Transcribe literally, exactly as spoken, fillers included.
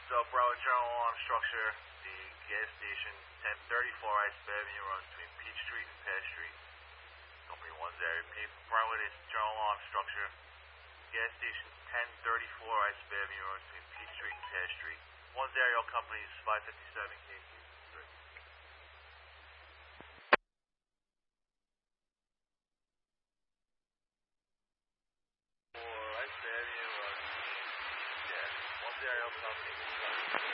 So, Bravo General Alarm Structure, the gas station ten thirty-four Ice Avenue runs between Peach Street and Pear Street. Company one's area. Repeat, Bravo is General Alarm Structure, gas station ten thirty-four Ice Avenue runs between Peach Street and Pear Street. One's aerial company is five fifty-seven K Q. Or Ice Avenue runs, yeah, one's aerial company.